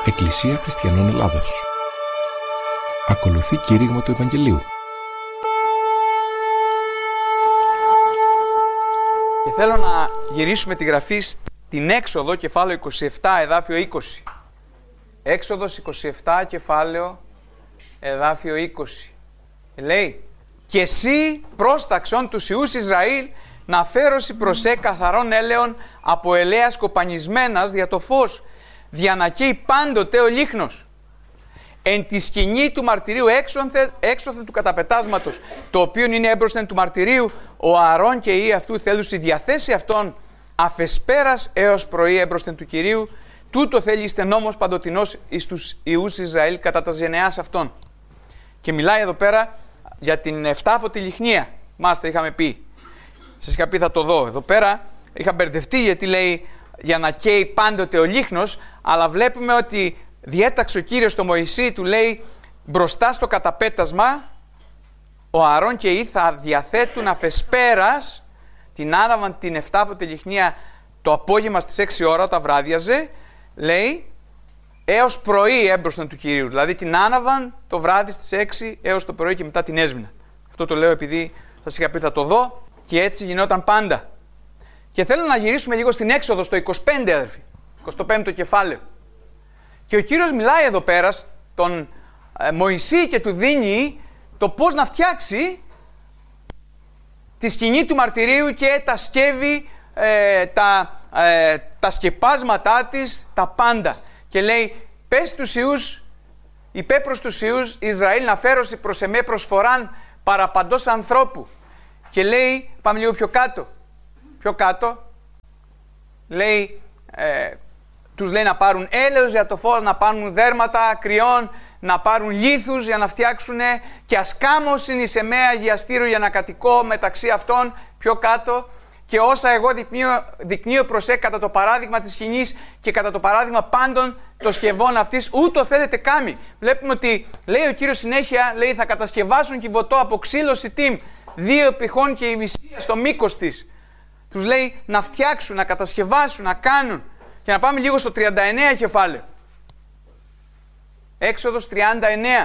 Εκκλησία Χριστιανών Ελλάδος. Ακολουθεί κήρυγμα του Ευαγγελίου. Και θέλω να γυρίσουμε τη γραφή στην Έξοδο, κεφάλαιο 27, εδάφιο 20. Έξοδος 27, κεφάλαιο, εδάφιο 20. Λέει: «Και εσύ πρόσταξον τους Υιούς Ισραήλ να φέρωσι προσέ καθαρών έλεον από ελαίας κοπανισμένας δια το φως, δια να καίει πάντοτε ο λίχνος. Εν τη σκηνή του μαρτυρίου έξωθεν του καταπετάσματος, το οποίο είναι έμπροσθεν του μαρτυρίου, ο Ααρών και οι αυτού θέλουσι διαθέσει αυτόν αφεσπέρας έως πρωί έμπροσθεν του Κυρίου, τούτο θέλει είστε νόμος παντοτινός εις τους Υιούς Ισραήλ κατά τα γενεάς αυτών». Και μιλάει εδώ πέρα για την εφτάφωτη λιχνία. Μάστε, είχαμε πει. Σας είχα πει θα το δω. Εδώ πέρα είχα μπερδευτεί γιατί λέει για να καίει πάντοτε ο λίχνος, αλλά βλέπουμε ότι διέταξε ο Κύριος το Μωυσή, του λέει μπροστά στο καταπέτασμα ο Ααρών και οι θα διαθέτουν αφεσπέρας, την άναβαν την εφτάφωτη λιχνία το απόγευμα στις 6 ώρα, τα βράδιαζε, λέει, έως πρωί έμπροσθεν του Κυρίου. Δηλαδή την άναβαν το βράδυ στις 6 έως το πρωί και μετά την έσβηναν. Αυτό το λέω επειδή σας είχα πει θα το δω και έτσι γινόταν πάντα. Και θέλω να γυρίσουμε λίγο στην Έξοδο, στο 25, αδερφοί, 25ο κεφάλαιο. Και ο Κύριος μιλάει εδώ πέρα στον Μωυσή και του δίνει το πώς να φτιάξει τη σκηνή του μαρτυρίου και τα σκεύη, τα σκεπάσματά της, τα πάντα. Και λέει, πες τους Υιούς, υπέ προς τους Υιούς Ισραήλ να φέρωσι προς εμέ προσφοράν παραπαντός ανθρώπου. Και λέει, πάμε λίγο πιο κάτω, λέει, τους λέει να πάρουν έλαιος για το φως, να πάρουν δέρματα κρυών, να πάρουν λίθους για να φτιάξουν και ασκάμωσιν εις εμέ αγιαστήριο για να κατοικώ μεταξύ αυτών, πιο κάτω, και όσα εγώ δεικνύω προσέ κατά το παράδειγμα της σκηνής και κατά το παράδειγμα πάντων των σκευών αυτής, ούτω θέλετε κάμει. Βλέπουμε ότι λέει ο Κύριος συνέχεια, λέει θα κατασκευάσουν κυβωτό από ξύλο σιτίμ, 2 πηχών και η μισία στο μήκος της. Τους λέει να φτιάξουν, να κατασκευάσουν, να κάνουν. Και να πάμε λίγο στο 39 κεφάλαιο. Έξοδος 39.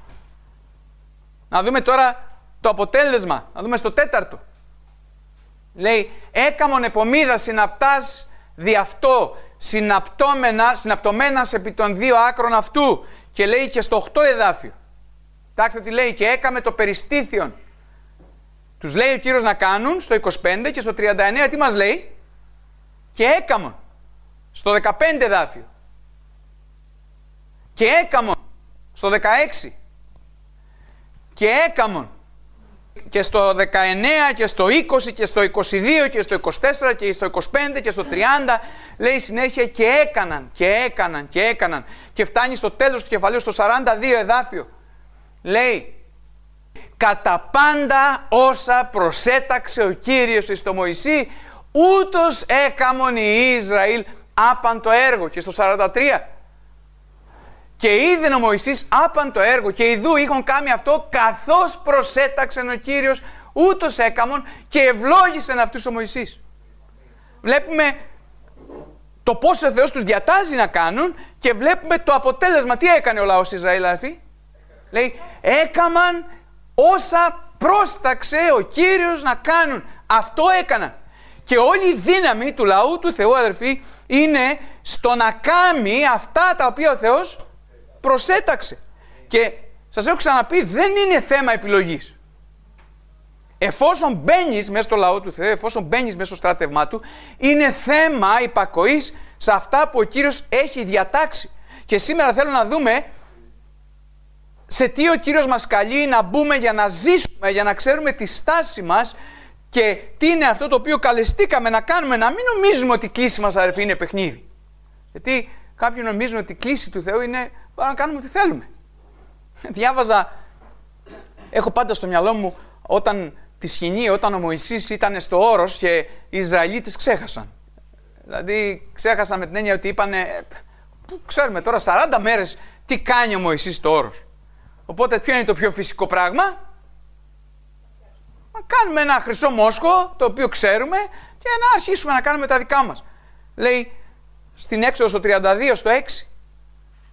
Να δούμε τώρα το αποτέλεσμα. Να δούμε στο 4. Λέει, έκαμον επομίδα συναπτάς δι' αυτό, συναπτωμένας επί των 2 άκρων αυτού. Και λέει και στο 8 εδάφιο. Κοιτάξτε τι λέει, και έκαμε το περιστήθιον. Τους λέει ο Κύριος να κάνουν στο 25 και στο 39 τι μας λέει, και έκαμον. Στο 15 εδάφιο. Και έκαμον. Στο 16. Και έκαμον. Και στο 19 και στο 20 και στο 22 και στο 24 και στο 25 και στο 30 λέει συνέχεια και έκαναν και έκαναν και έκαναν. Και φτάνει στο τέλος του κεφαλαίου στο 42 εδάφιο. Λέει, κατά πάντα όσα προσέταξε ο Κύριος εις το Μωυσή, ούτως έκαμον οι Ισραήλ άπαν το έργο. Και στο 43. Και είδεν ο Μωυσής άπαν το έργο και ιδού είχον κάνει αυτό καθώς προσέταξεν ο Κύριος, ούτως έκαμον και ευλόγησεν αυτούς ο Μωυσής. Βλέπουμε το πώς ο Θεός τους διατάζει να κάνουν και βλέπουμε το αποτέλεσμα. Τι έκανε ο λαός Ισραήλ, αδελφοί? Λέει, έκαμαν όσα πρόσταξε ο Κύριος να κάνουν. Αυτό έκαναν. Και όλη η δύναμη του λαού του Θεού, αδελφοί, είναι στο να κάνει αυτά τα οποία ο Θεός προσέταξε. Και σας έχω ξαναπεί, δεν είναι θέμα επιλογής. Εφόσον μπαίνεις μέσα στο λαό του Θεού, εφόσον μπαίνεις μέσα στο στράτευμά του, είναι θέμα υπακοής σε αυτά που ο Κύριος έχει διατάξει. Και σήμερα θέλω να δούμε σε τι ο Κύριος μας καλεί να μπούμε για να ζήσουμε, για να ξέρουμε τη στάση μας και τι είναι αυτό το οποίο καλεστήκαμε να κάνουμε. Να μην νομίζουμε ότι η κλίση μας, αδερφοί, είναι παιχνίδι. Γιατί κάποιοι νομίζουν ότι η κλίση του Θεού είναι να κάνουμε ό,τι θέλουμε. Διάβαζα, έχω πάντα στο μυαλό μου τη σκηνή όταν ο Μωυσής ήταν στο όρος και οι Ισραηλίτες ξέχασαν. Δηλαδή ξέχασαν με την έννοια ότι είπανε, ξέρουμε τώρα 40 μέρες τι κάνει ο Μωυσής στο όρος. Οπότε ποιο είναι το πιο φυσικό πράγμα? Να κάνουμε ένα χρυσό μόσχο το οποίο ξέρουμε και να αρχίσουμε να κάνουμε τα δικά μας. Λέει στην Έξοδο στο 32 στο 6.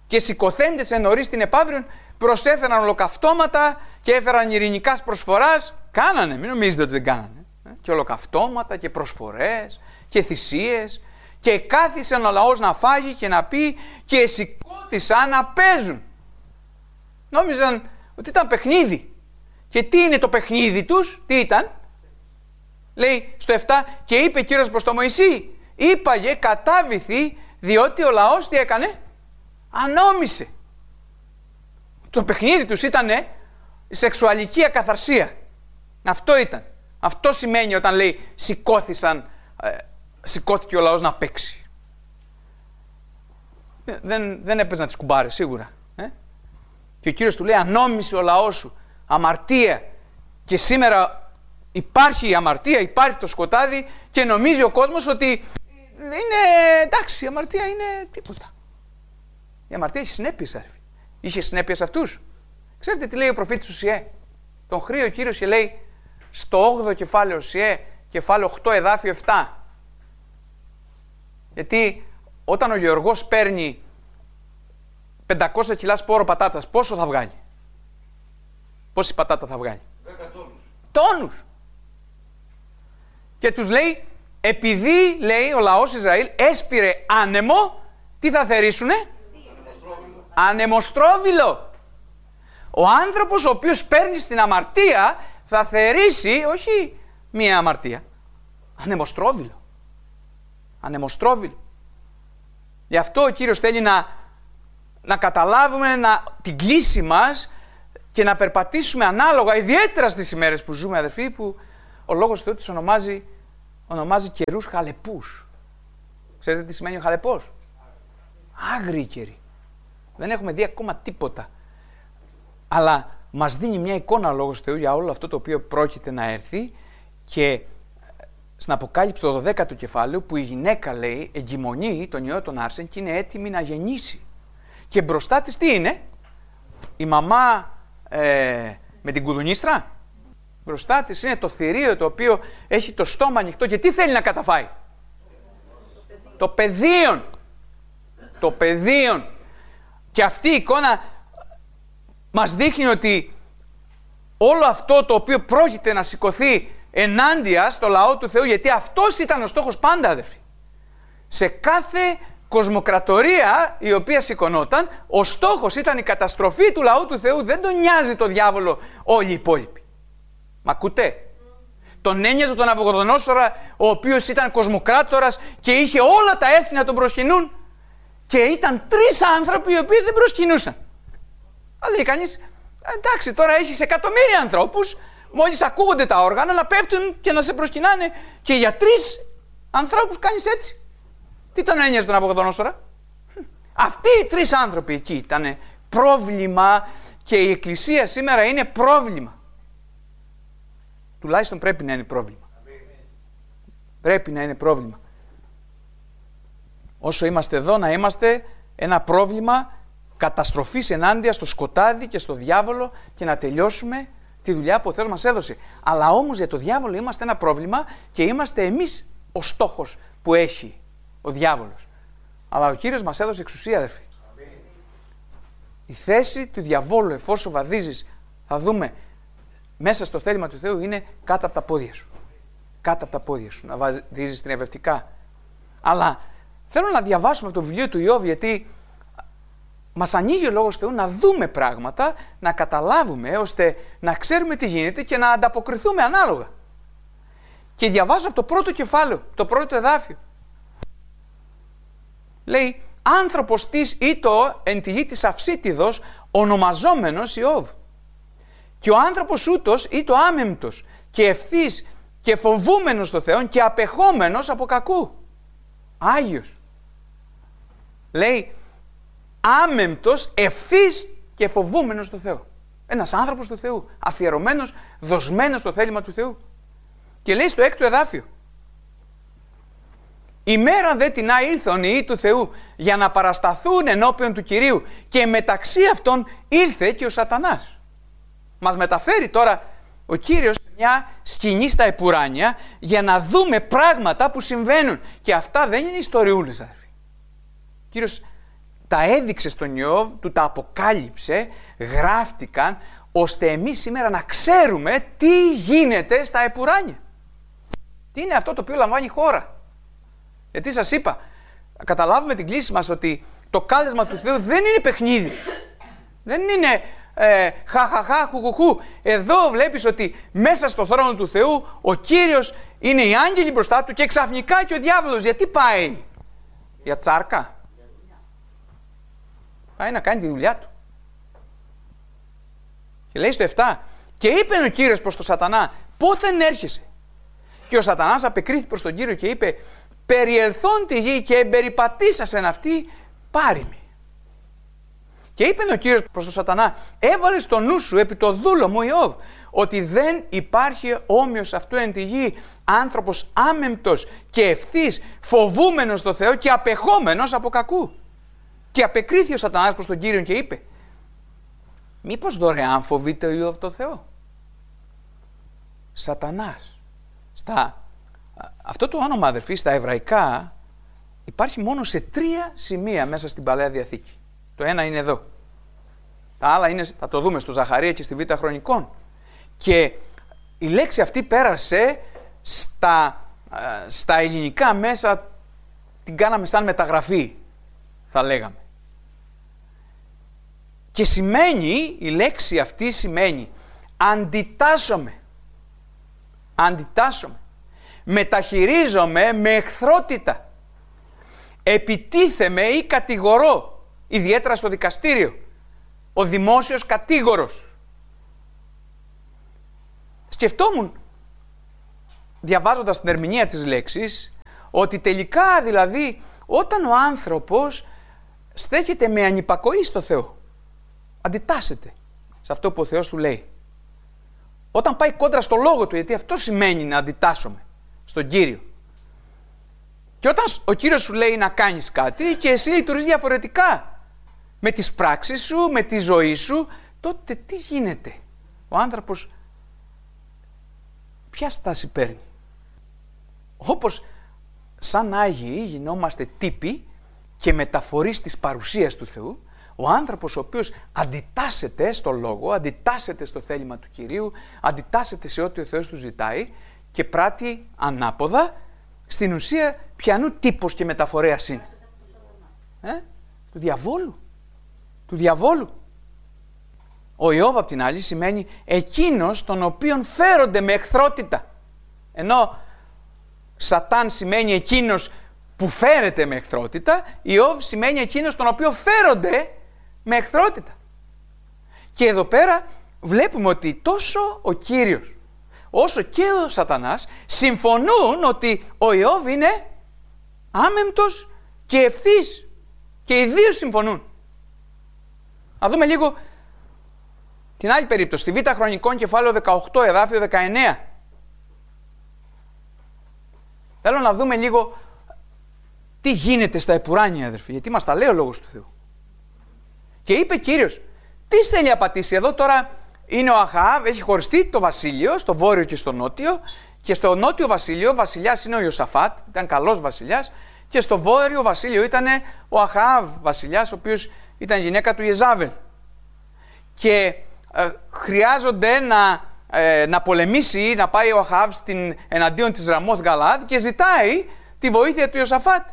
και σηκωθέντες εν νωρίς την επαύριον προσέφεραν ολοκαυτώματα και έφεραν ειρηνικάς προσφοράς. Κάνανε, μην νομίζετε ότι δεν κάνανε. Και ολοκαυτώματα και προσφορές και θυσίες, και κάθισαν ο λαός να φάγει και να πει και σηκώθησαν να παίζουν. Νόμιζαν ότι ήταν παιχνίδι. Και τι είναι το παιχνίδι τους, τι ήταν? Λέει στο 7, και είπε Κύριος προς τον Μωυσή, είπαγε κατάβηθη, διότι ο λαός τι έκανε? Ανόμισε. Το παιχνίδι τους ήταν η σεξουαλική ακαθαρσία. Αυτό ήταν. Αυτό σημαίνει όταν λέει σηκώθηκε ο λαός να παίξει. Δεν έπαιζαν τις κουμπάρες σίγουρα. Και ο Κύριος του λέει ανόμισε ο λαός σου, αμαρτία. Και σήμερα υπάρχει η αμαρτία, υπάρχει το σκοτάδι και νομίζει ο κόσμος ότι είναι εντάξει, η αμαρτία είναι τίποτα. Η αμαρτία έχει συνέπειες, αρφή. Είχε συνέπειες αυτούς. Ξέρετε τι λέει ο προφήτης Ουσιέ? Τον χρεί ο Κύριος και λέει στο 8ο κεφάλαιο Ουσιέ, κεφάλαιο 8 εδάφιο 7. Γιατί όταν ο γεωργός παίρνει 500 κιλά σπόρο πατάτας, πόσο θα βγάλει? Πόση πατάτα θα βγάλει? 10 τόνους. Τόνους. Και τους λέει, επειδή λέει ο λαός Ισραήλ έσπηρε άνεμο, τι θα θερήσουνε? Ανεμοστρόβιλο. Ο άνθρωπος ο οποίος παίρνει στην αμαρτία θα θερήσει όχι μία αμαρτία, ανεμοστρόβιλο. Ανεμοστρόβιλο. Γι' αυτό ο Κύριος θέλει να καταλάβουμε την κλίση μας και να περπατήσουμε ανάλογα, ιδιαίτερα στις ημέρες που ζούμε, αδερφοί, που ο Λόγος Θεού τις ονομάζει καιρούς χαλεπούς. Ξέρετε τι σημαίνει ο χαλεπός? Άγριοι καιροί. Δεν έχουμε δει ακόμα τίποτα. Αλλά μας δίνει μια εικόνα ο Λόγος Θεού για όλο αυτό το οποίο πρόκειται να έρθει, και στην Αποκάλυψη το 12ο κεφάλαιο που η γυναίκα λέει εγκυμονεί τον ιό τον Άρσεν και είναι έτοιμη να γεννήσει. Και μπροστά της τι είναι? Η μαμά με την κουδουνίστρα. Μπροστά της είναι το θηρίο το οποίο έχει το στόμα ανοιχτό και τι θέλει να καταφάει? Το παιδίον. Το παιδίον. Και αυτή η εικόνα μας δείχνει ότι όλο αυτό το οποίο πρόκειται να σηκωθεί ενάντια στο λαό του Θεού, γιατί αυτός ήταν ο στόχος πάντα, αδερφοί. Σε κάθε κοσμοκρατορία η οποία σηκωνόταν, ο στόχος ήταν η καταστροφή του λαού του Θεού. Δεν τον νοιάζει το διάβολο όλοι οι υπόλοιποι. Μ' ακούτε? Τον ένοιαζε τον Ναβουχοδονόσορα, ο οποίος ήταν κοσμοκράτορας και είχε όλα τα έθνη να τον προσκυνούν, και ήταν 3 άνθρωποι οι οποίοι δεν προσκυνούσαν. Αλλά λέει κανείς, εντάξει, τώρα έχεις εκατομμύρια ανθρώπους, μόλις ακούγονται τα όργανα να πέφτουν και να σε προσκυνάνε, και για 3 ανθρώπους κάνεις έτσι. Τι τον ένοιαζε τον Ναβουχοδονόσορα? Αυτοί οι 3 άνθρωποι εκεί ήταν πρόβλημα, και η Εκκλησία σήμερα είναι πρόβλημα. Τουλάχιστον πρέπει να είναι πρόβλημα. Πρέπει να είναι πρόβλημα. Όσο είμαστε εδώ, να είμαστε ένα πρόβλημα καταστροφής ενάντια στο σκοτάδι και στο διάβολο, και να τελειώσουμε τη δουλειά που ο Θεός μας έδωσε. Αλλά όμως για το διάβολο είμαστε ένα πρόβλημα, και είμαστε εμείς ο στόχος που έχει ο διάβολος. Αλλά ο Κύριος μας έδωσε εξουσία, αδερφοί. Η θέση του διαβόλου, εφόσον βαδίζεις, θα δούμε μέσα στο θέλημα του Θεού, είναι κάτω από τα πόδια σου. Κάτω από τα πόδια σου, να βαδίζεις θριαμβευτικά. Αλλά θέλω να διαβάσουμε το βιβλίο του Ιώβ, γιατί μας ανοίγει ο Λόγος Θεού να δούμε πράγματα, να καταλάβουμε, ώστε να ξέρουμε τι γίνεται και να ανταποκριθούμε ανάλογα. Και διαβάζω από το πρώτο κεφάλαιο, το πρώτο εδάφιο. Λέει, άνθρωπος της ήτο εν τη γη της Αυσίτιδος, ονομαζόμενος Ιώβ. Και ο άνθρωπος ούτως ήτο άμεμπτος και ευθύς και φοβούμενος το Θεόν και απεχόμενος από κακού. Άγιος. Λέει, άμεμπτος, ευθύς και φοβούμενος το Θεό. Ένας άνθρωπος του Θεού, αφιερωμένος, δοσμένος στο θέλημα του Θεού. Και λέει στο 6ο εδάφιο, η μέρα δε την ήλθον οι ιοί του Θεού για να παρασταθούν ενώπιον του Κυρίου, και μεταξύ αυτών ήρθε και ο Σατανάς. Μας μεταφέρει τώρα ο Κύριος μια σκηνή στα επουράνια για να δούμε πράγματα που συμβαίνουν. Και αυτά δεν είναι ιστοριούλες, αδερφοί. Ο Κύριος τα έδειξε στον Ιώβ, του τα αποκάλυψε, γράφτηκαν, ώστε εμείς σήμερα να ξέρουμε τι γίνεται στα επουράνια. Τι είναι αυτό το οποίο λαμβάνει η χώρα. Γιατί σας είπα, καταλάβουμε την κλίση μας ότι το κάλεσμα του Θεού δεν είναι παιχνίδι. Δεν είναι χαχαχά, χουχουχού. Εδώ βλέπεις ότι μέσα στο θρόνο του Θεού ο Κύριος είναι οι άγγελοι μπροστά του και ξαφνικά και ο διάβολος. Γιατί πάει? Για τσάρκα. Πάει να κάνει τη δουλειά του. Και λέει στο 7, και είπε ο Κύριος προς τον Σατανά, πόθεν έρχεσαι? Και ο Σατανάς απεκρίθη προς τον Κύριο και είπε, περιελθόν τη γη και εμπεριπατήσασεν αυτή, πάρημη. Και είπε ο Κύριος προς τον Σατανά, έβαλε στο νου σου επί το δούλο μου Ιώβ, ότι δεν υπάρχει όμοιος αυτού εν τη γη, άνθρωπος άμεμπτος και ευθύς, φοβούμενος το Θεό και απεχόμενος από κακού. Και απεκρίθη ο Σατανάς προς τον Κύριο και είπε, μήπως δωρεάν φοβείται ο Ιώβ το Θεό? Σατανάς. Αυτό το όνομα, αδερφοί, στα εβραϊκά υπάρχει μόνο σε 3 σημεία μέσα στην Παλαιά Διαθήκη. Το ένα είναι εδώ. Τα άλλα είναι, θα το δούμε στο Ζαχαρία και στη Β' Χρονικών. Και η λέξη αυτή πέρασε στα ελληνικά μέσα, την κάναμε σαν μεταγραφή, θα λέγαμε. Και σημαίνει, η λέξη αυτή σημαίνει αντιτάσσομαι. Αντιτάσσομαι. Μεταχειρίζομαι με εχθρότητα. Επιτίθεμαι ή κατηγορώ, ιδιαίτερα στο δικαστήριο. Ο δημόσιος κατήγορος. Σκεφτόμουν, διαβάζοντας την ερμηνεία της λέξης, ότι τελικά δηλαδή όταν ο άνθρωπος στέκεται με ανυπακοή στο Θεό, αντιτάσσεται σε αυτό που ο Θεός του λέει. Όταν πάει κόντρα στο λόγο του, γιατί αυτό σημαίνει να αντιτάσσομαι στον Κύριο. Και όταν ο Κύριος σου λέει να κάνεις κάτι και εσύ λειτουργείς διαφορετικά με τις πράξεις σου, με τη ζωή σου, τότε τι γίνεται? Ο άνθρωπος ποια στάση παίρνει? Όπως σαν Άγιοι γινόμαστε τύποι και μεταφορείς της παρουσίας του Θεού, ο άνθρωπος ο οποίος αντιτάσσεται στο λόγο, αντιτάσσεται στο θέλημα του Κυρίου, αντιτάσσεται σε ό,τι ο Θεός του ζητάει και πράττει ανάποδα, στην ουσία ποιανού τύπος και μεταφορέας είναι? Του διαβόλου. Του διαβόλου. Ο Ιώβ απ' την άλλη σημαίνει εκείνος τον οποίον φέρονται με εχθρότητα. Ενώ Σατάν σημαίνει εκείνος που φέρεται με εχθρότητα, Ιώβ σημαίνει εκείνος τον οποίο φέρονται με εχθρότητα. Και εδώ πέρα βλέπουμε ότι τόσο ο Κύριος όσο και ο Σατανάς συμφωνούν ότι ο Ιώβ είναι άμεμπτος και ευθύς. Και οι δύο συμφωνούν. Να δούμε λίγο την άλλη περίπτωση, στη Β' Χρονικών κεφάλαιο 18, εδάφιο 19. Θέλω να δούμε λίγο τι γίνεται στα επουράνια, αδερφοί, γιατί μας τα λέει ο Λόγος του Θεού. Και είπε Κύριος, τι θέλει απατήσει? Εδώ τώρα είναι ο Αχαάβ, έχει χωριστεί το βασίλειο στο βόρειο και στο νότιο, και στο νότιο βασίλειο βασιλιάς είναι ο Ιωσαφάτ, ήταν καλός βασιλιάς, και στο βόρειο βασίλειο ήταν ο Αχαάβ βασιλιάς, ο οποίος ήταν γυναίκα του Ιεζάβελ. Και χρειάζονται να πολεμήσει, να πάει ο Αχαάβ εναντίον της Ραμόθ Γαλαάδ και ζητάει τη βοήθεια του Ιωσαφάτ.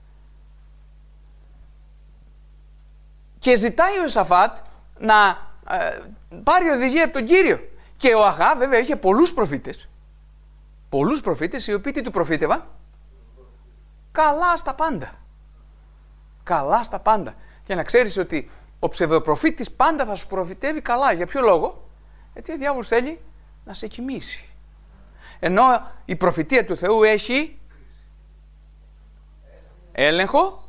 Και ζητάει ο Ιωσαφάτ να πάρει οδηγία από τον Κύριο. Και ο Αχαάβ βέβαια είχε πολλούς προφήτες. Πολλούς προφήτες οι οποίοι τι του προφήτευαν? Καλά στα πάντα. Καλά στα πάντα. Και να ξέρεις ότι ο ψευδοπροφήτης πάντα θα σου προφητεύει καλά. Για ποιο λόγο? Γιατί ο διάβολος θέλει να σε κοιμήσει. Ενώ η προφητεία του Θεού έχει έλεγχο,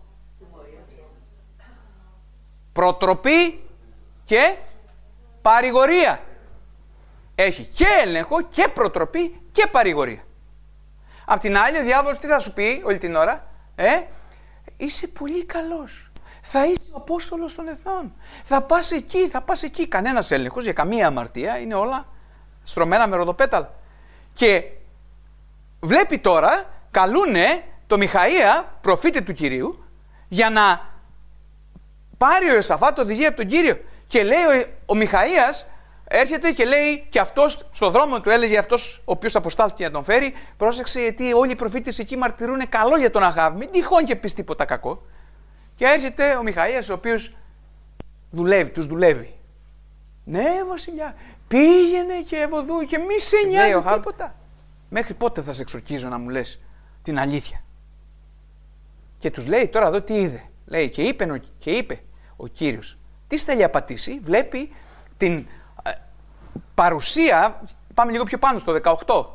προτροπή και παρηγορία. Έχει και έλεγχο και προτροπή και παρηγορία. Απ' την άλλη ο διάβολος τι θα σου πει όλη την ώρα? Είσαι πολύ καλός. Θα είσαι ο Απόστολος των Εθνών. Θα πας εκεί, θα πας εκεί. Κανένας έλεγχος για καμία αμαρτία. Είναι όλα στρωμένα με ροδοπέταλα. Και βλέπει τώρα, καλούνε το Μιχαία, προφήτη του Κυρίου, για να πάρει ο Ιωσαφάτ οδηγία από τον Κύριο. Και λέει ο Μιχαΐας, έρχεται και λέει, και αυτός στον δρόμο του έλεγε, αυτός ο οποίος αποστάθηκε να τον φέρει, πρόσεξε γιατί όλοι οι προφήτες εκεί μαρτυρούν καλό για τον Αχάβ, μην τυχόν και πεις τίποτα κακό. Και έρχεται ο Μιχαΐας, ο οποίος τους δουλεύει. Ναι, βασιλιά, πήγαινε και ευωδού και μη σε νοιάζει τίποτα. Μέχρι πότε θα σε εξορκίζω να μου λες την αλήθεια? Και τους λέει τώρα εδώ τι είδε. Λέει και είπε ο Κύριος. Τι θέλει να πατήσει? Βλέπει την παρουσία, πάμε λίγο πιο πάνω στο 18.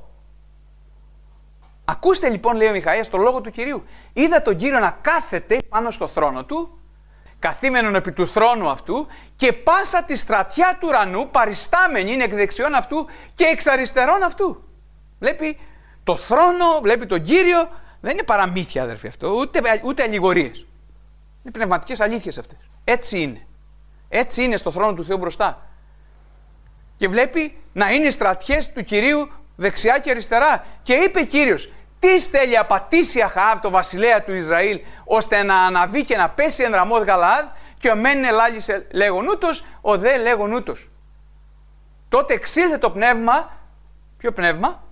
Ακούστε λοιπόν, λέει ο Μιχαΐας, το λόγο του Κυρίου. Είδα τον Κύριο να κάθεται πάνω στο θρόνο του, καθήμενον επί του θρόνου αυτού, και πάσα τη στρατιά του ουρανού παριστάμενη είναι εκ δεξιών αυτού και εξ αριστερών αυτού. Βλέπει το θρόνο, βλέπει τον Κύριο. Δεν είναι παραμύθια, αδερφοί, αυτό, ούτε αλληγορίες. Είναι πνευματικές αλήθειες αυτές. Έτσι είναι. Έτσι είναι στο θρόνο του Θεού μπροστά. Και βλέπει να είναι οι στρατιές του Κυρίου δεξιά και αριστερά. Και είπε Κύριος, τι θέλει να πατήσει Αχάβ το βασιλέα του Ισραήλ, ώστε να αναβεί και να πέσει εν Ραμόθ Γαλαάδ, και ο μεν ελάλησε λέγον ούτως, ο δε λέγον ούτως. Τότε εξήλθε το πνεύμα. Ποιο πνεύμα?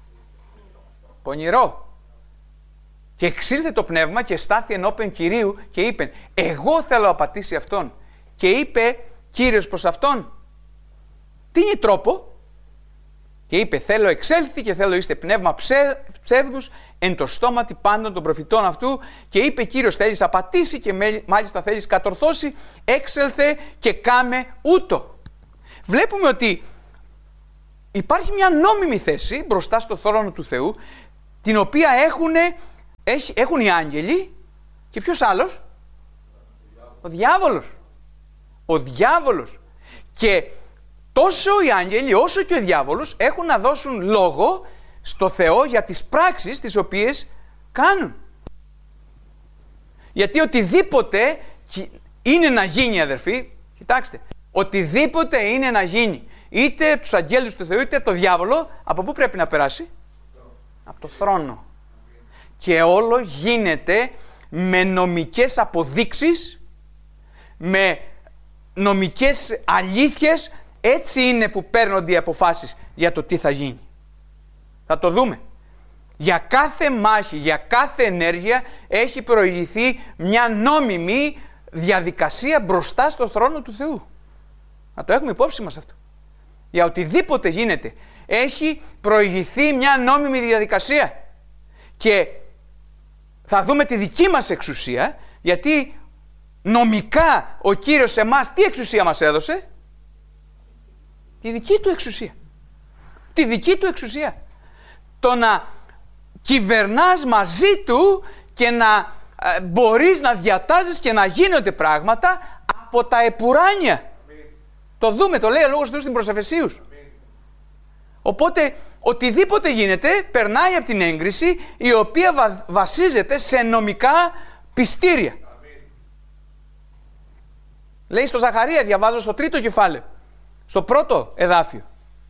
Πονηρό. Και εξήλθε το πνεύμα και στάθη ενώπιον Κυρίου και είπε, εγώ θέλω να πατήσει αυτόν. Και είπε Κύριος προς αυτόν, τι είναι τρόπο? Και είπε, θέλω εξέλθει και θέλω είστε πνεύμα ψεύδους εν το στόματι πάντων των προφητών αυτού. Και είπε Κύριος, θέλεις να πατήσει και μάλιστα θέλεις κατορθώσει, έξελθε και κάμε ούτω. Βλέπουμε ότι υπάρχει μια νόμιμη θέση μπροστά στο θρόνο του Θεού, την οποία έχουν οι άγγελοι και ποιος άλλος? Ο διάβολος. Ο διάβολος. Και τόσο οι άγγελοι όσο και ο διάβολος έχουν να δώσουν λόγο στο Θεό για τις πράξεις τις οποίες κάνουν. Γιατί οτιδήποτε είναι να γίνει, αδερφοί, κοιτάξτε, οτιδήποτε είναι να γίνει, είτε τους αγγέλους του Θεού είτε το διάβολο, από πού πρέπει να περάσει? Από το θρόνο. Και όλο γίνεται με νομικές αποδείξεις, με νομικές αλήθειες. Έτσι είναι που παίρνονται οι αποφάσεις για το τι θα γίνει. Θα το δούμε. Για κάθε μάχη, για κάθε ενέργεια έχει προηγηθεί μια νόμιμη διαδικασία μπροστά στο θρόνο του Θεού. Να το έχουμε υπόψη μας αυτό. Για οτιδήποτε γίνεται έχει προηγηθεί μια νόμιμη διαδικασία. Και θα δούμε τη δική μας εξουσία, γιατί νομικά ο Κύριος σε εμάς τι εξουσία μας έδωσε? Τη δική του εξουσία. Τη δική του εξουσία. Το να κυβερνάς μαζί του και να μπορείς να διατάζεις και να γίνονται πράγματα από τα επουράνια. Το δούμε, το λέει ο Λόγος του Θεού στην προς Εφεσίους. Οπότε οτιδήποτε γίνεται περνάει από την έγκριση, η οποία βασίζεται σε νομικά πιστήρια. Λέει στο Ζαχαρία, διαβάζω στο 3ο κεφάλαιο, στο 1ο εδάφιο.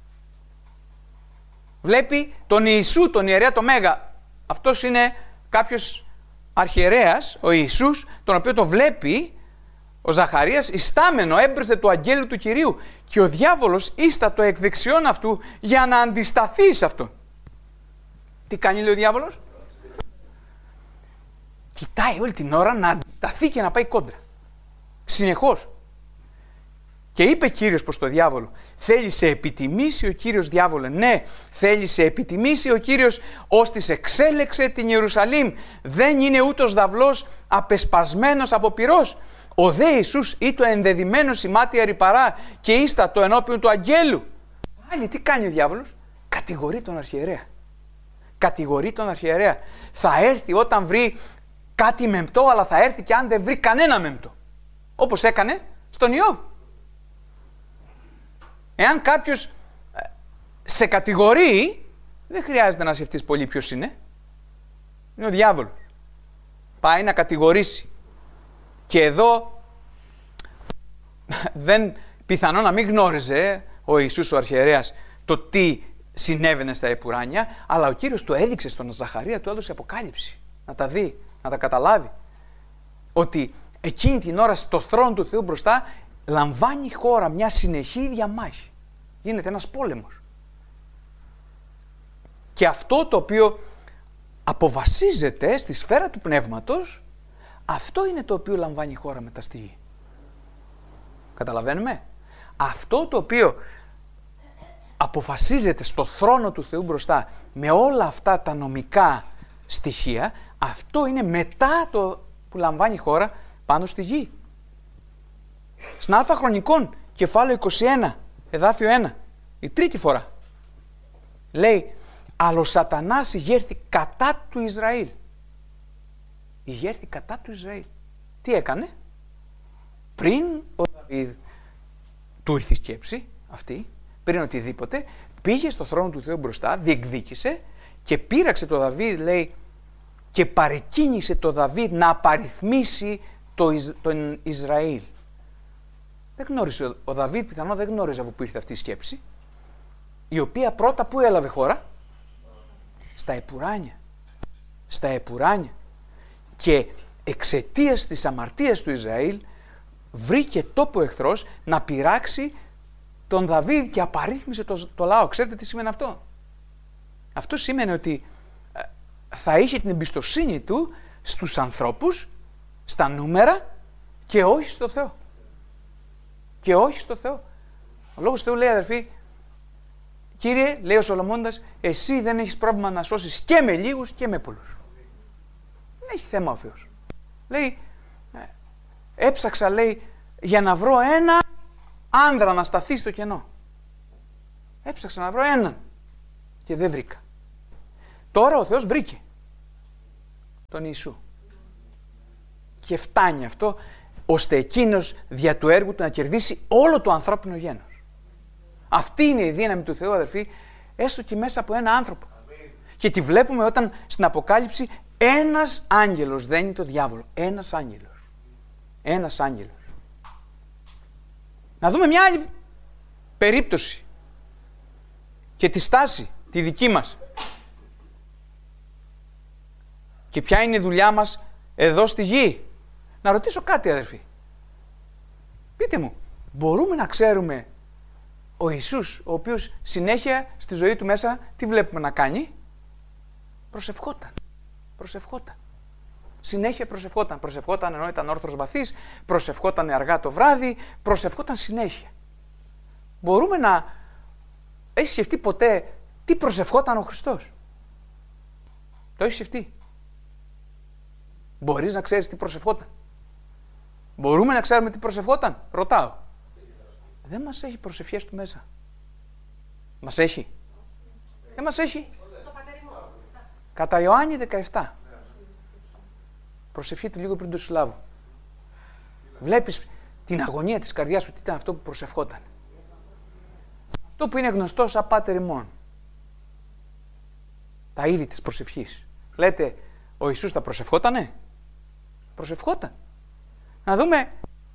Βλέπει τον Ιησού, τον ιερέα το Μέγα. Αυτός είναι κάποιος αρχιερέας, ο Ιησούς, τον οποίο το βλέπει ο Ζαχαρίας ιστάμενο έμπρεπθε του αγγέλου του Κυρίου, και ο διάβολος ίστατο εκ δεξιών αυτού για να αντισταθεί σε αυτόν. Τι κάνει, λέει ο διάβολος? Κοιτάει όλη την ώρα να αντισταθεί και να πάει κόντρα. Συνεχώς. Και είπε Κύριος προς το διάβολο, θέλει σε επιτιμήσει ο Κύριος, διάβολε? Ναι, θέλει σε επιτιμήσει ο Κύριος, ώστις εξέλεξε την Ιερουσαλήμ. Δεν είναι ούτως δαυλός απεσπασμένος από πυρός. Ο δε Ιησούς ή το ενδεδειμένο σημάτια ρυπαρά και ίστατο ενώπιον του αγγέλου. Πάλι τι κάνει ο διάβολος? Κατηγορεί τον αρχιερέα. Κατηγορεί τον αρχιερέα. Θα έρθει όταν βρει κάτι μεμπτό, αλλά θα έρθει και αν δεν βρει κανένα μεμπτό. Όπως έκανε στον Ιώβ. Εάν κάποιος σε κατηγορεί, δεν χρειάζεται να σκεφτείς πολύ ποιος είναι. Είναι ο διάβολος. Πάει να κατηγορήσει. Και εδώ πιθανό να μην γνώριζε ο Ιησούς ο αρχιερέας το τι συνέβαινε στα επουράνια, αλλά ο Κύριος του έδειξε στον Ζαχαρία, του έδωσε αποκάλυψη. Να τα δει, να τα καταλάβει. Ότι εκείνη την ώρα στο θρόνο του Θεού μπροστά λαμβάνει η χώρα μια συνεχή διαμάχη. Γίνεται ένας πόλεμος. Και αυτό το οποίο αποφασίζεται στη σφαίρα του πνεύματος, αυτό είναι το οποίο λαμβάνει η χώρα μετά στη γη. Καταλαβαίνουμε? Αυτό το οποίο αποφασίζεται στο θρόνο του Θεού μπροστά με όλα αυτά τα νομικά στοιχεία, αυτό είναι μετά το που λαμβάνει η χώρα πάνω στη γη. Στην Α Χρονικών, κεφάλαιο 21, εδάφιο 1, η τρίτη φορά, λέει, αλλά ο Σατανάς ηγέρθη κατά του Ισραήλ. Ηγέρθη κατά του Ισραήλ. Τι έκανε? Πριν ο Δαβίδ του ήρθε η σκέψη αυτή, πριν οτιδήποτε, πήγε στο θρόνο του Θεού μπροστά, διεκδίκησε και πείραξε το Δαβίδ, λέει, και παρεκκίνησε το Δαβίδ να απαριθμίσει τον Ισραήλ. Δεν γνώρισε, ο Δαβίδ πιθανόν δεν γνώριζε από πού ήρθε αυτή η σκέψη, η οποία πρώτα που έλαβε χώρα? Στα Επουράνια. Στα Επουράνια. Και εξαιτίας της αμαρτίας του Ισραήλ βρήκε τόπο ο εχθρός να πειράξει τον Δαβίδ και απαρίθμησε το λαό. Ξέρετε τι σημαίνει αυτό? Αυτό σημαίνει ότι θα είχε την εμπιστοσύνη του στους ανθρώπους, στα νούμερα και όχι στο Θεό. Και όχι στο Θεό. Ο Λόγος του Θεού λέει, αδερφοί, Κύριε, λέει ο Σολομώντας, εσύ δεν έχεις πρόβλημα να σώσεις και με λίγους και με πολλούς. Δεν έχει θέμα ο Θεός. Λέει, έψαξα, λέει, για να βρω ένα άνδρα να σταθεί στο κενό. Έψαξα να βρω έναν και δεν βρήκα. Τώρα ο Θεός βρήκε τον Ιησού. Και φτάνει αυτό ώστε εκείνος δια του έργου του να κερδίσει όλο το ανθρώπινο γένος. Αυτή είναι η δύναμη του Θεού, αδερφοί, έστω και μέσα από ένα άνθρωπο. Και τη βλέπουμε όταν στην Αποκάλυψη ένας άγγελος δένει το διάβολο. Ένας άγγελος. Ένας άγγελος. Να δούμε μια άλλη περίπτωση και τη στάση, τη δική μας. Και ποια είναι η δουλειά μας εδώ στη γη. Να ρωτήσω κάτι, αδερφοί. Πείτε μου, μπορούμε να ξέρουμε ο Ιησούς, ο οποίος συνέχεια στη ζωή του μέσα τι βλέπουμε να κάνει? Προσευχόταν. Προσευχόταν. Συνέχεια προσευχόταν. Προσευχόταν ενώ ήταν όρθρος βαθύς, προσευχόταν αργά το βράδυ, προσευχόταν συνέχεια. Μπορούμε να... Έχεις σκεφτεί ποτέ τι προσευχόταν ο Χριστός? Το έχεις σκεφτεί? Μπορείς να ξέρεις τι προσευχόταν? Μπορούμε να ξέρουμε τι προσευχόταν? Ρωτάω. Δεν μας έχει προσευχές του μέσα. Μας έχει? Δεν μας έχει. Κατά Ιωάννη 17. Προσευχή του λίγο πριν του συλλάβου. Βλέπεις την αγωνία της καρδιάς σου, τι ήταν αυτό που προσευχόταν. Αυτό που είναι γνωστό σαν Πάτερ ημών. Τα είδη της προσευχής. Λέτε, ο Ιησούς τα προσευχότανε? Προσευχόταν. Να δούμε.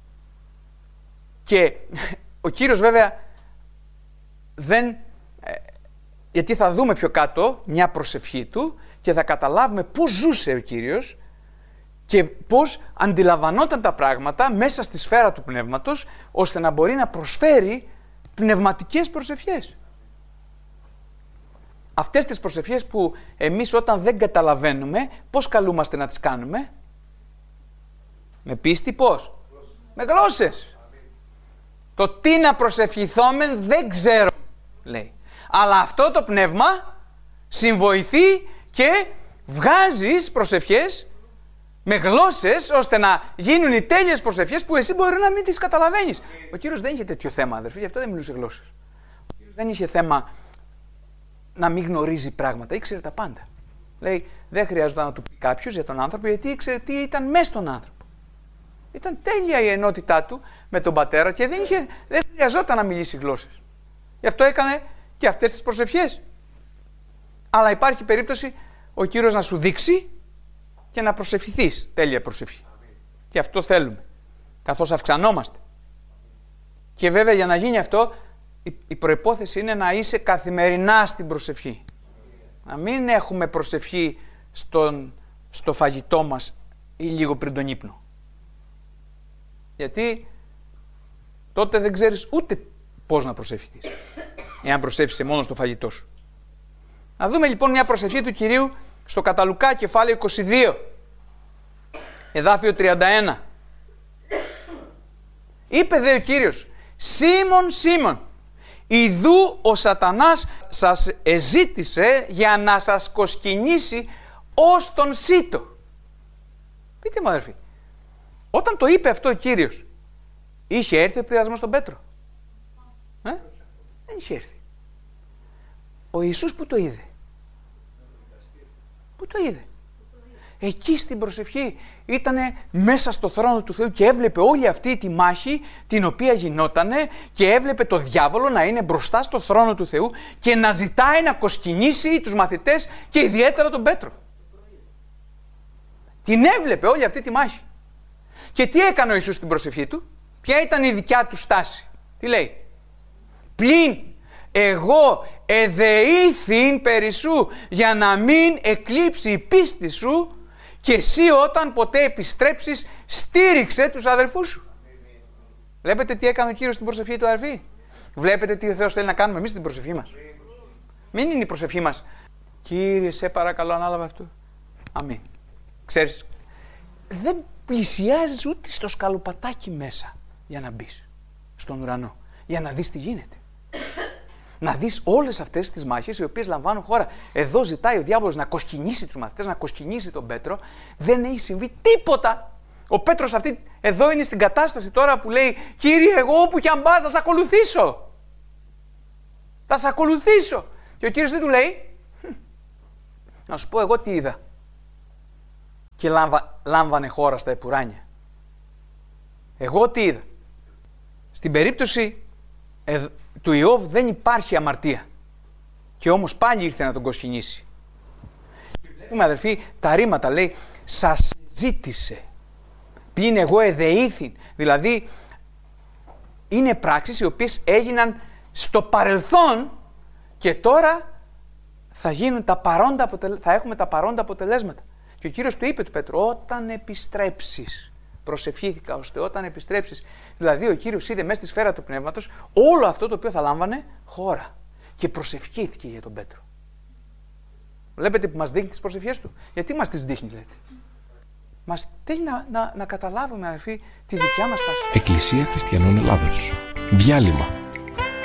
Και ο Κύριος βέβαια δεν... γιατί θα δούμε πιο κάτω μια προσευχή του και θα καταλάβουμε πώς ζούσε ο Κύριος και πώς αντιλαμβανόταν τα πράγματα μέσα στη σφαίρα του πνεύματος, ώστε να μπορεί να προσφέρει πνευματικές προσευχές. Αυτές τις προσευχές που εμείς όταν δεν καταλαβαίνουμε, πώς καλούμαστε να τις κάνουμε? Με πίστη πώς? Με γλώσσες. Το τι να προσευχηθόμεν δεν ξέρω, λέει. Αλλά αυτό το πνεύμα συμβοηθεί και βγάζεις προσευχές με γλώσσες, ώστε να γίνουν οι τέλειες προσευχές που εσύ μπορεί να μην τις καταλαβαίνεις. Ο Κύριος δεν είχε τέτοιο θέμα, αδερφοί, γι' αυτό δεν μιλούσε γλώσσες. Ο Κύριος δεν είχε θέμα να μην γνωρίζει πράγματα, ήξερε τα πάντα. Λέει, δεν χρειάζονταν να του πει κάποιος για τον άνθρωπο, γιατί ήξερε τι ήταν μέσα στον άνθρωπο. Ήταν τέλεια η ενότητά του με τον Πατέρα και δεν χρειαζόταν να μιλήσει γλώσσες. Γι' αυτό έκανε και αυτές τις προσευχές. Αλλά υπάρχει περίπτωση ο Κύριος να σου δείξει και να προσευχηθείς τέλεια προσευχή. Και αυτό θέλουμε, καθώς αυξανόμαστε. Και βέβαια για να γίνει αυτό, η προϋπόθεση είναι να είσαι καθημερινά στην προσευχή. Να μην έχουμε προσευχή στο φαγητό μας ή λίγο πριν τον ύπνο. Γιατί τότε δεν ξέρεις ούτε πώς να προσευχηθείς, εάν προσεύχεσαι μόνο στο φαγητό σου. Να δούμε λοιπόν μια προσευχή του Κυρίου στο κατά Λουκά κεφάλαιο 22, εδάφιο 31. Είπε δε ο Κύριος, Σίμων, Σίμων, ιδού ο σατανάς σας εζήτησε για να σας κοσκινήσει ως τον σίτο. Πείτε μου αδερφοί, όταν το είπε αυτό ο Κύριος, είχε έρθει ο πειρασμός στον Πέτρο? Δεν είχε έρθει. Ο Ιησούς που το είδε? Πού το είδε? Εκεί στην προσευχή ήτανε μέσα στο θρόνο του Θεού και έβλεπε όλη αυτή τη μάχη την οποία γινότανε και έβλεπε το διάβολο να είναι μπροστά στο θρόνο του Θεού και να ζητάει να κοσκινήσει τους μαθητές και ιδιαίτερα τον Πέτρο. Την έβλεπε όλη αυτή τη μάχη. Και τι έκανε ο Ιησούς στην προσευχή του? Ποια ήταν η δικιά του στάση? Τι λέει? Πλην εγώ εδεήθην περί σου για να μην εκλείψει η πίστη σου και εσύ όταν ποτέ επιστρέψεις στήριξε τους αδερφούς σου. Βλέπετε τι έκανε ο Κύριος στην προσευχή του, αδερφοί? Βλέπετε τι ο Θεός θέλει να κάνουμε εμείς στην προσευχή μας? Μην είναι η προσευχή μας, Κύριε σε παρακαλώ ανάλαβε αυτό. Αμήν. Ξέρεις, δεν πλησιάζεις ούτε στο σκαλοπατάκι μέσα για να μπεις στον ουρανό, για να δεις τι γίνεται. Να δεις όλες αυτές τις μάχες οι οποίες λαμβάνουν χώρα. Εδώ ζητάει ο διάβολος να κοσκινήσει τους μαθητές, να κοσκινήσει τον Πέτρο. Δεν έχει συμβεί τίποτα. Ο Πέτρος εδώ είναι στην κατάσταση τώρα που λέει, Κύριε, εγώ όπου κι αν πας θα σε ακολουθήσω. Θα σε ακολουθήσω. Και ο Κύριος τι του λέει? Να σου πω εγώ τι είδα. Και λάμβανε χώρα στα επουράνια. Εγώ τι είδα? Στην περίπτωση του Ιώβ δεν υπάρχει αμαρτία. Και όμως πάλι ήρθε να τον κοσκινήσει. Βλέπουμε αδερφοί τα ρήματα, λέει σας ζήτησε. Πλην εγώ εδεήθην. Δηλαδή είναι πράξεις οι οποίες έγιναν στο παρελθόν και τώρα θα έχουμε τα παρόντα αποτελέσματα. Και ο Κύριος του είπε του Πέτρου, όταν επιστρέψεις, προσευχήθηκα ώστε όταν επιστρέψεις. Δηλαδή ο Κύριος είδε μέσα στη σφαίρα του πνεύματος όλο αυτό το οποίο θα λάμβανε χώρα και προσευχήθηκε για τον Πέτρο. Βλέπετε που μας δείχνει τις προσευχές του? Γιατί μας τις δείχνει, λέτε? Μας θέλει να καταλάβουμε, αδερφοί, τη δικιά μας τάση. Εκκλησία Χριστιανών Ελλάδος. Διάλειμμα.